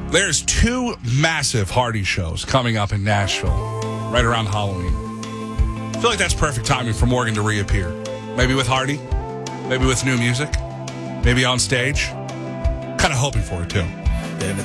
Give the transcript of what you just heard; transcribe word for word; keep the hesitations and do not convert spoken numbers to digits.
There's two massive Hardy shows coming up in Nashville right around Halloween. I feel like that's perfect timing for Morgan to reappear. Maybe with Hardy, maybe with new music, maybe on stage. Kind of hoping for it, too.